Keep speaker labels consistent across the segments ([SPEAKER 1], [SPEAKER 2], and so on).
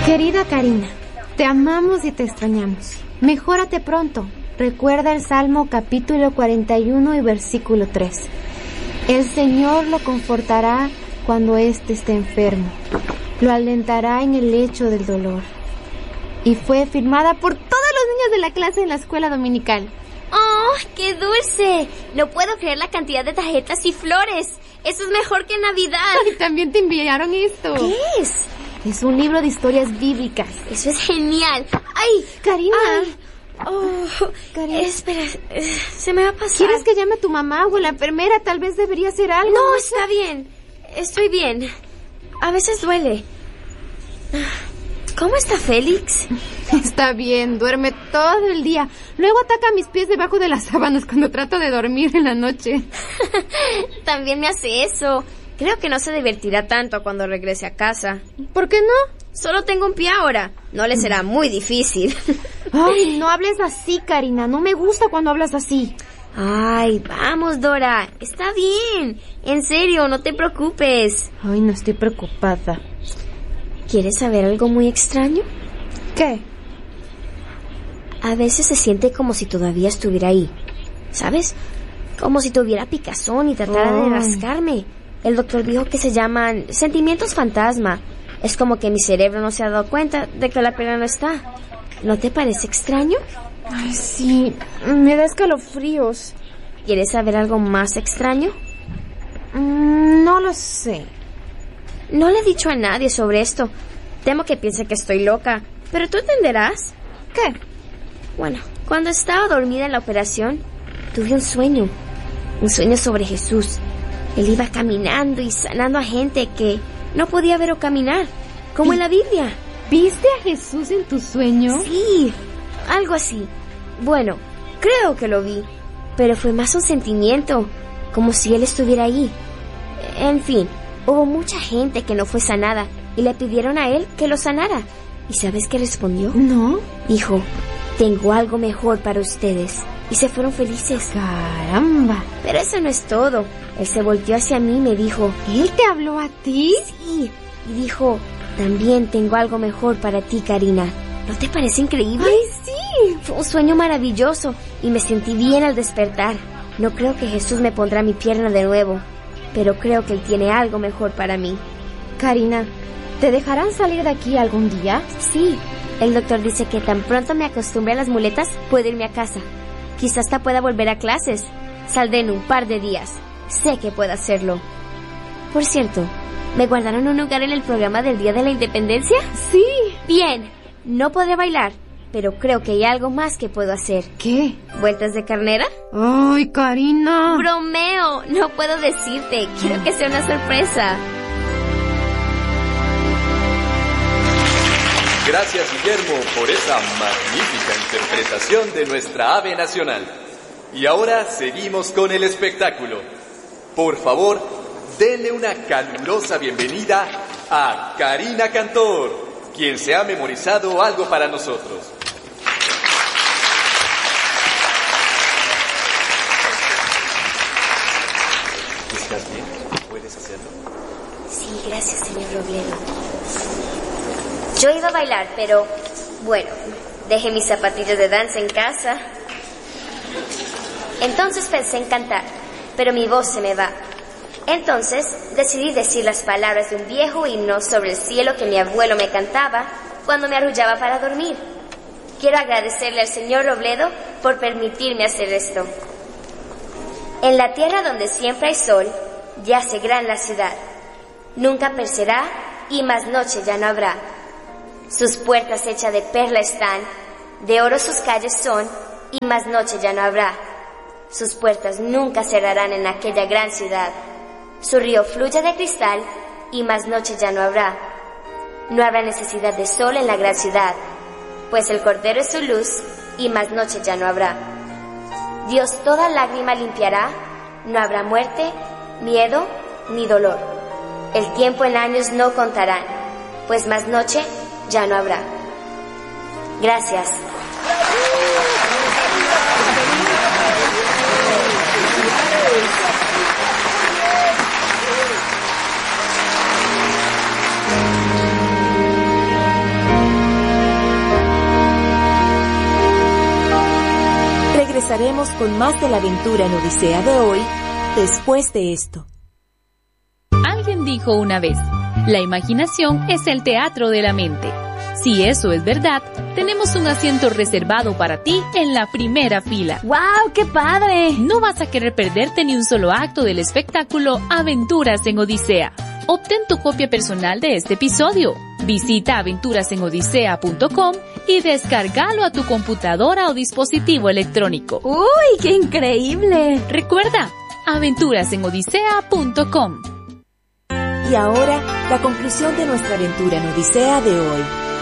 [SPEAKER 1] Querida Karina, te amamos y te extrañamos. Mejórate pronto. Recuerda el Salmo capítulo 41 y versículo 3. El Señor lo confortará cuando éste esté enfermo. Lo alentará en el lecho del dolor. Y fue firmada por todos los niños de la clase en la escuela dominical.
[SPEAKER 2] ¡Oh, qué dulce! No puedo creer la cantidad de tarjetas y flores. Eso es mejor que Navidad.
[SPEAKER 1] Y también te enviaron esto.
[SPEAKER 2] ¿Qué es?
[SPEAKER 1] Es un libro de historias bíblicas.
[SPEAKER 2] Eso es genial. ¡Ay!
[SPEAKER 1] Karina.
[SPEAKER 2] Ay. Oh,
[SPEAKER 1] Karina.
[SPEAKER 2] Espera, se me va a pasar.
[SPEAKER 1] ¿Quieres que llame a tu mamá o a la enfermera? Tal vez debería hacer algo.
[SPEAKER 2] No, está bien. Estoy bien. A veces duele. ¿Cómo está Félix?
[SPEAKER 1] Está bien, duerme todo el día. Luego ataca mis pies debajo de las sábanas cuando trato de dormir en la noche.
[SPEAKER 2] También me hace eso. Creo que no se divertirá tanto cuando regrese a casa.
[SPEAKER 1] ¿Por qué no?
[SPEAKER 2] Solo tengo un pie ahora. No le será muy difícil.
[SPEAKER 1] Ay, no hables así, Karina. No me gusta cuando hablas así.
[SPEAKER 2] Ay, vamos, Dora. Está bien. En serio, no te preocupes.
[SPEAKER 1] Ay, no estoy preocupada.
[SPEAKER 2] ¿Quieres saber algo muy extraño?
[SPEAKER 1] ¿Qué?
[SPEAKER 2] A veces se siente como si todavía estuviera ahí. ¿Sabes? Como si tuviera picazón y tratara de rascarme. El doctor dijo que se llaman sentimientos fantasma. Es como que mi cerebro no se ha dado cuenta de que la pena no está. ¿No te parece extraño?
[SPEAKER 1] Ay, sí. Me da escalofríos.
[SPEAKER 2] ¿Quieres saber algo más extraño?
[SPEAKER 1] No lo sé.
[SPEAKER 2] No le he dicho a nadie sobre esto. Temo que piense que estoy loca. Pero tú entenderás.
[SPEAKER 1] ¿Qué?
[SPEAKER 2] Bueno, cuando estaba dormida en la operación, tuve un sueño. Un sueño sobre Jesús. Él iba caminando y sanando a gente que no podía ver o caminar, como en la Biblia.
[SPEAKER 1] ¿Viste a Jesús en tu sueño?
[SPEAKER 2] Sí, algo así. Bueno, creo que lo vi, pero fue más un sentimiento, como si él estuviera ahí. En fin, hubo mucha gente que no fue sanada y le pidieron a él que lo sanara. ¿Y sabes qué respondió?
[SPEAKER 1] No.
[SPEAKER 2] Dijo, tengo algo mejor para ustedes. Y se fueron felices.
[SPEAKER 1] Caramba.
[SPEAKER 2] Pero eso no es todo. Él se volteó hacia mí y me dijo,
[SPEAKER 1] ¿él te habló a ti?
[SPEAKER 2] Sí. Y dijo, también tengo algo mejor para ti, Karina. ¿No te parece increíble?
[SPEAKER 1] ¡Ay, sí!
[SPEAKER 2] Fue un sueño maravilloso y me sentí bien al despertar. No creo que Jesús me pondrá mi pierna de nuevo, pero creo que Él tiene algo mejor para mí.
[SPEAKER 1] Karina, ¿te dejarán salir de aquí algún día?
[SPEAKER 2] Sí. El doctor dice que tan pronto me acostumbre a las muletas, puedo irme a casa. Quizás hasta pueda volver a clases. Saldré en un par de días. Sé que puedo hacerlo. Por cierto, ¿me guardaron un lugar en el programa del Día de la Independencia?
[SPEAKER 1] Sí.
[SPEAKER 2] Bien. No podré bailar, pero creo que hay algo más que puedo hacer.
[SPEAKER 1] ¿Qué?
[SPEAKER 2] ¿Vueltas de carnera?
[SPEAKER 1] ¡Ay, Karina!
[SPEAKER 2] ¡Bromeo! No puedo decirte. Quiero que sea una sorpresa.
[SPEAKER 3] Gracias, Guillermo, por esa magnífica interpretación de nuestra ave nacional. Y ahora seguimos con el espectáculo. Por favor, denle una calurosa bienvenida a Karina Cantor, quien se ha memorizado algo para nosotros. ¿Estás bien? ¿Puedes hacerlo?
[SPEAKER 2] Sí, gracias, señor Robledo. Yo iba a bailar, pero, bueno, dejé mis zapatillas de danza en casa. Entonces pensé en cantar, pero mi voz se me va. Entonces decidí decir las palabras de un viejo himno sobre el cielo que mi abuelo me cantaba cuando me arrullaba para dormir. Quiero agradecerle al señor Robledo por permitirme hacer esto. En la tierra donde siempre hay sol, yace gran la ciudad. Nunca perecerá y más noche ya no habrá. Sus puertas hechas de perla están, de oro sus calles son, y más noche ya no habrá. Sus puertas nunca cerrarán en aquella gran ciudad. Su río fluye de cristal, y más noche ya no habrá. No habrá necesidad de sol en la gran ciudad, pues el Cordero es su luz, y más noche ya no habrá. Dios toda lágrima limpiará, no habrá muerte, miedo, ni dolor. El tiempo en años no contarán, pues más noche ya no habrá. Gracias.
[SPEAKER 4] regresaremos con más de la aventura en Odisea de hoy, después de esto.
[SPEAKER 5] Alguien dijo una vez, la imaginación es el teatro de la mente. Si eso es verdad, tenemos un asiento reservado para ti en la primera fila.
[SPEAKER 6] ¡Wow! ¡Qué padre!
[SPEAKER 5] No vas a querer perderte ni un solo acto del espectáculo Aventuras en Odisea. Obtén tu copia personal de este episodio. Visita aventurasenodisea.com y descárgalo a tu computadora o dispositivo electrónico.
[SPEAKER 6] ¡Uy, qué increíble!
[SPEAKER 5] Recuerda, aventurasenodisea.com.
[SPEAKER 4] Y ahora, la conclusión de nuestra aventura en Odisea de hoy.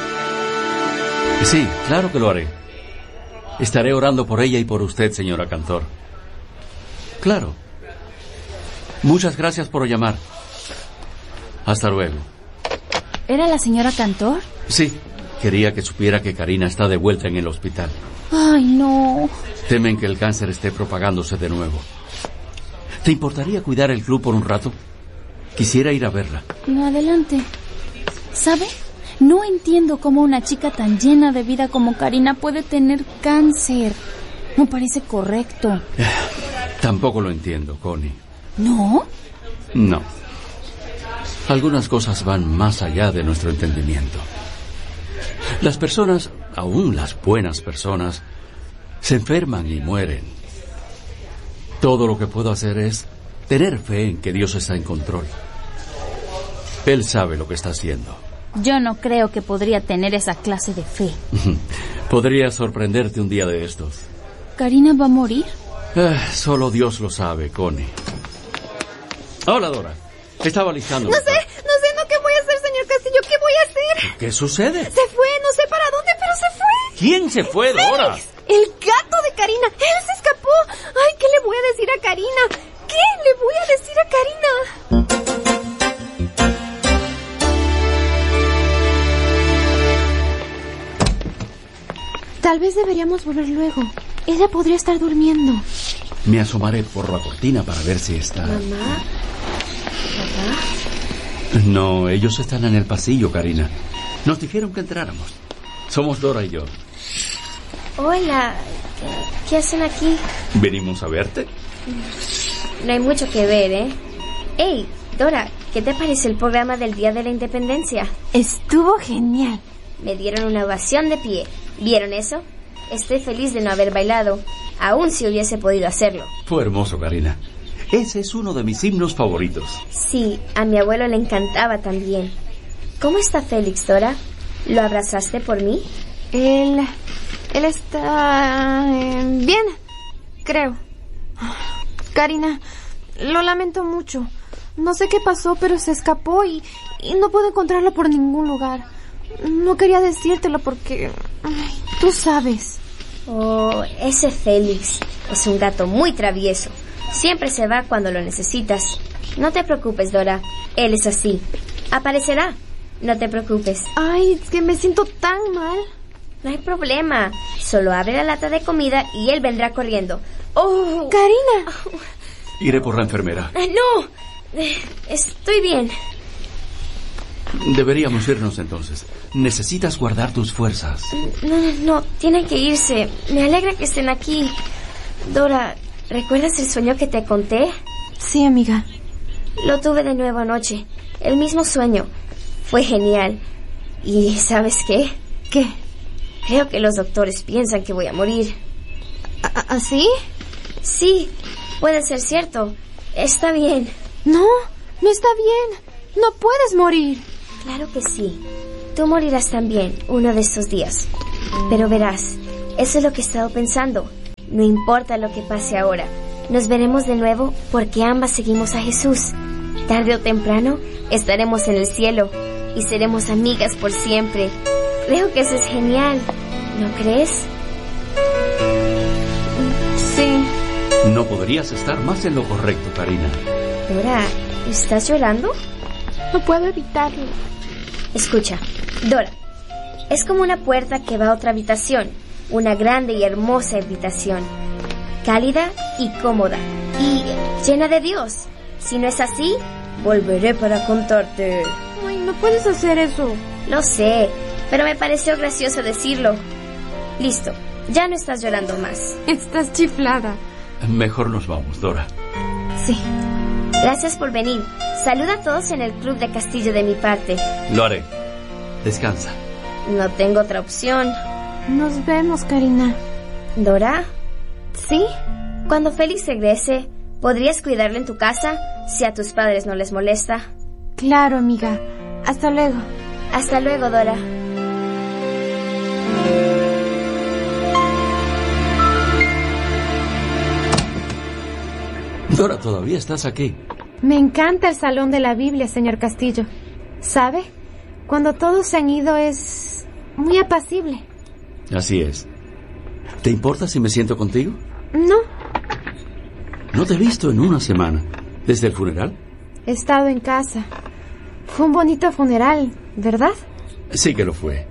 [SPEAKER 7] Sí, claro que lo haré. Estaré orando por ella y por usted, señora Cantor. Claro. Muchas gracias por llamar. Hasta luego.
[SPEAKER 6] ¿Era la señora Cantor?
[SPEAKER 7] Sí, quería que supiera que Karina está de vuelta en el hospital.
[SPEAKER 6] Ay, no.
[SPEAKER 7] Temen que el cáncer esté propagándose de nuevo. ¿Te importaría cuidar el club por un rato? Quisiera ir a verla.
[SPEAKER 6] No, adelante. ¿Sabe? No entiendo cómo una chica tan llena de vida como Karina puede tener cáncer. No parece correcto.
[SPEAKER 7] Tampoco lo entiendo, Connie.
[SPEAKER 6] ¿No?
[SPEAKER 7] No. Algunas cosas van más allá de nuestro entendimiento. Las personas, aún las buenas personas, se enferman y mueren. Todo lo que puedo hacer es tener fe en que Dios está en control. Él sabe lo que está haciendo.
[SPEAKER 6] Yo no creo que podría tener esa clase de fe.
[SPEAKER 7] Podría sorprenderte un día de estos.
[SPEAKER 6] ¿Karina va a morir?
[SPEAKER 7] Solo Dios lo sabe, Connie. Hola, Dora. Estaba listándome.
[SPEAKER 1] No sé qué voy a hacer, señor Castillo. ¿Qué voy a hacer?
[SPEAKER 7] ¿Qué sucede?
[SPEAKER 1] Se fue, no sé para dónde, pero se fue.
[SPEAKER 7] ¿Quién se fue, Dora?
[SPEAKER 1] Félix, el gato de Karina. Él se escapó. Ay, ¿qué le voy a decir a Karina? ¿Qué le voy a decir a Karina? Tal vez deberíamos volver luego. Ella podría estar durmiendo.
[SPEAKER 7] Me asomaré por la cortina para ver si está...
[SPEAKER 2] ¿Mamá? ¿Papá?
[SPEAKER 7] No, ellos están en el pasillo, Karina. Nos dijeron que entráramos. Somos Dora y yo.
[SPEAKER 2] Hola. ¿Qué hacen aquí?
[SPEAKER 7] ¿Venimos a verte?
[SPEAKER 2] No hay mucho que ver, ¿eh? Hey, Dora, ¿qué te parece el programa del Día de la Independencia?
[SPEAKER 1] Estuvo genial.
[SPEAKER 2] Me dieron una ovación de pie. ¿Vieron eso? Estoy feliz de no haber bailado, aun si hubiese podido hacerlo.
[SPEAKER 7] Fue hermoso, Karina. Ese es uno de mis himnos favoritos.
[SPEAKER 2] Sí, a mi abuelo le encantaba también. ¿Cómo está Félix, Dora? ¿Lo abrazaste por mí?
[SPEAKER 1] Él está... bien, creo. Karina, lo lamento mucho. No sé qué pasó, pero se escapó y no puedo encontrarlo por ningún lugar. No quería decírtelo porque... tú sabes.
[SPEAKER 2] Oh, ese Félix es un gato muy travieso. Siempre se va cuando lo necesitas. No te preocupes, Dora. Él es así. Aparecerá. No te preocupes.
[SPEAKER 1] Ay, es que me siento tan mal.
[SPEAKER 2] No hay problema. Solo abre la lata de comida y él vendrá corriendo. ¡Oh!
[SPEAKER 1] ¡Karina!
[SPEAKER 7] Iré por la enfermera.
[SPEAKER 2] ¡No! Estoy bien.
[SPEAKER 7] Deberíamos irnos entonces. Necesitas guardar tus fuerzas.
[SPEAKER 2] No, tienen que irse. Me alegra que estén aquí. Dora, ¿recuerdas el sueño que te conté?
[SPEAKER 1] Sí, amiga.
[SPEAKER 2] Lo tuve de nuevo anoche. El mismo sueño. Fue genial. ¿Y sabes qué?
[SPEAKER 1] ¿Qué?
[SPEAKER 2] Creo que los doctores piensan que voy a morir.
[SPEAKER 1] ¿Así?
[SPEAKER 2] Sí, puede ser cierto. Está bien.
[SPEAKER 1] No está bien. No puedes morir.
[SPEAKER 2] Claro que sí. Tú morirás también uno de estos días. Pero verás, eso es lo que he estado pensando. No importa lo que pase ahora. Nos veremos de nuevo porque ambas seguimos a Jesús. Tarde o temprano estaremos en el cielo y seremos amigas por siempre. Creo que eso es genial. ¿No crees?
[SPEAKER 1] Sí.
[SPEAKER 7] No podrías estar más en lo correcto, Karina.
[SPEAKER 2] Dora, ¿estás llorando?
[SPEAKER 1] No puedo evitarlo.
[SPEAKER 2] Escucha, Dora, es como una puerta que va a otra habitación, una grande y hermosa habitación, cálida y cómoda, y llena de Dios. Si no es así, volveré para contarte.
[SPEAKER 1] Ay, no puedes hacer eso.
[SPEAKER 2] Lo sé, pero me pareció gracioso decirlo. Listo, Ya no estás llorando más.
[SPEAKER 1] Estás chiflada.
[SPEAKER 7] Mejor nos vamos, Dora.
[SPEAKER 1] Sí.
[SPEAKER 2] Gracias por venir. Saluda a todos en el club de Castillo de mi parte.
[SPEAKER 7] Lo haré. Descansa.
[SPEAKER 2] No tengo otra opción.
[SPEAKER 1] Nos vemos, Karina.
[SPEAKER 2] ¿Dora?
[SPEAKER 1] ¿Sí?
[SPEAKER 2] Cuando Félix regrese, ¿podrías cuidarlo en tu casa si a tus padres no les molesta?
[SPEAKER 1] Claro, amiga. Hasta luego.
[SPEAKER 2] Hasta luego, Dora.
[SPEAKER 7] Dora, ¿todavía estás aquí?
[SPEAKER 1] Me encanta el salón de la Biblia, señor Castillo. ¿Sabe? Cuando todos se han ido es muy apacible.
[SPEAKER 7] Así es. ¿Te importa si me siento contigo?
[SPEAKER 1] No.
[SPEAKER 7] No te he visto en una semana. ¿Desde el funeral?
[SPEAKER 1] He estado en casa. Fue un bonito funeral, ¿verdad?
[SPEAKER 7] Sí que lo fue.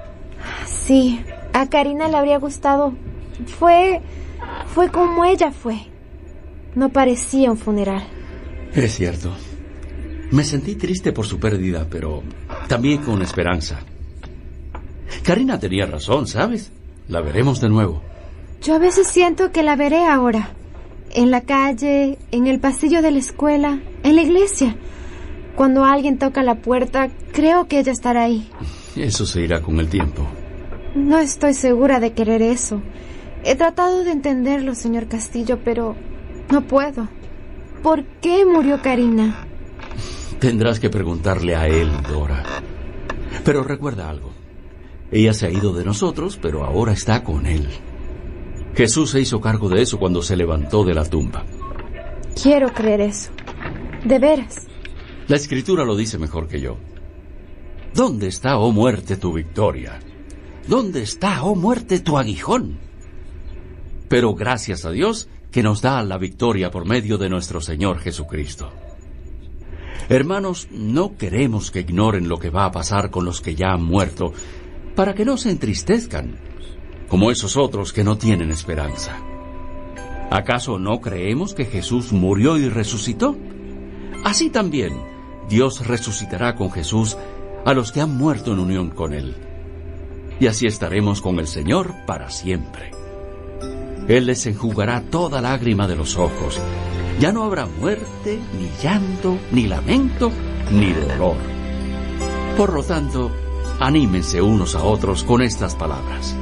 [SPEAKER 1] Sí, a Karina le habría gustado. Fue como ella fue. No parecía un funeral.
[SPEAKER 7] Es cierto. Me sentí triste por su pérdida, pero también con esperanza. Karina tenía razón, ¿sabes? La veremos de nuevo.
[SPEAKER 1] Yo a veces siento que la veré ahora. En la calle, en el pasillo de la escuela, en la iglesia. Cuando alguien toca la puerta, creo que ella estará ahí.
[SPEAKER 7] Eso se irá con el tiempo.
[SPEAKER 1] No estoy segura de querer eso. He tratado de entenderlo, señor Castillo, pero no puedo. ¿Por qué murió Karina?
[SPEAKER 7] Tendrás que preguntarle a él, Dora. Pero recuerda algo. Ella se ha ido de nosotros, pero ahora está con él. Jesús se hizo cargo de eso cuando se levantó de la tumba.
[SPEAKER 1] Quiero creer eso. De veras.
[SPEAKER 7] La Escritura lo dice mejor que yo. ¿Dónde está, oh muerte, tu victoria? ¿Dónde está, oh muerte, tu aguijón? Pero gracias a Dios que nos da la victoria por medio de nuestro Señor Jesucristo. Hermanos, no queremos que ignoren lo que va a pasar con los que ya han muerto, para que no se entristezcan, como esos otros que no tienen esperanza. ¿Acaso no creemos que Jesús murió y resucitó? Así también, Dios resucitará con Jesús a los que han muerto en unión con Él. Y así estaremos con el Señor para siempre. Él les enjugará toda lágrima de los ojos. Ya no habrá muerte, ni llanto, ni lamento, ni dolor. Por lo tanto, anímense unos a otros con estas palabras.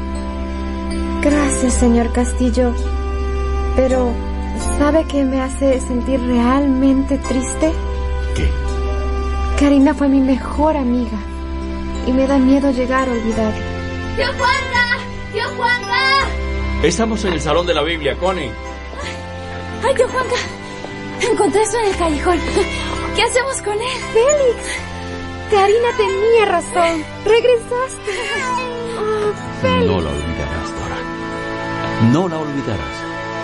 [SPEAKER 1] Gracias, señor Castillo. Pero, ¿sabe qué me hace sentir realmente triste?
[SPEAKER 7] ¿Qué?
[SPEAKER 1] Karina fue mi mejor amiga. Y me da miedo llegar a olvidarla.
[SPEAKER 6] ¡Tío Juanca! ¡Tío Juanca!
[SPEAKER 7] Estamos en el salón de la Biblia, Connie.
[SPEAKER 6] ¡Ay, tío Juanca! Encontré eso en el callejón. ¿Qué hacemos con él?
[SPEAKER 1] ¡Félix! Karina tenía razón. ¡Regresaste! Oh, Félix.
[SPEAKER 7] No la olvidarás, Dora. No la olvidarás.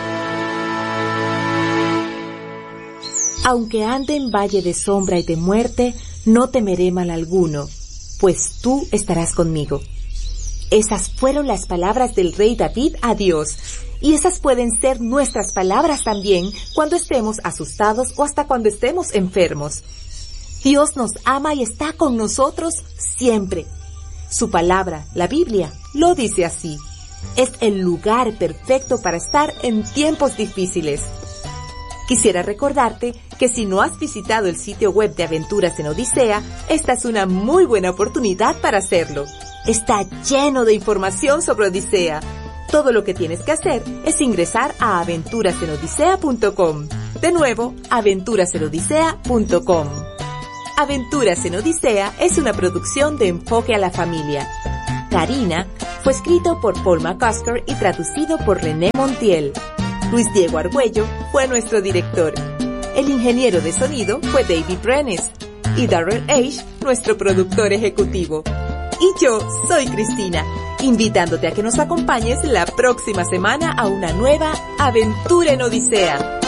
[SPEAKER 4] Aunque ande en valle de sombra y de muerte, no temeré mal alguno, pues tú estarás conmigo. Esas fueron las palabras del rey David a Dios, y esas pueden ser nuestras palabras también cuando estemos asustados o hasta cuando estemos enfermos. Dios nos ama y está con nosotros siempre. Su palabra, la Biblia, lo dice así. Es el lugar perfecto para estar en tiempos difíciles. Quisiera recordarte que si no has visitado el sitio web de Aventuras en Odisea, esta es una muy buena oportunidad para hacerlo. Está lleno de información sobre Odisea. Todo lo que tienes que hacer es ingresar a aventurasenodisea.com. De nuevo, aventurasenodisea.com. Aventuras en Odisea es una producción de Enfoque a la Familia. Karina fue escrito por Paul McCusker y traducido por René Montiel. Luis Diego Argüello fue nuestro director. El ingeniero de sonido fue David Brenes. Y Darrell H., nuestro productor ejecutivo. Y yo soy Cristina, invitándote a que nos acompañes la próxima semana a una nueva Aventura en Odisea.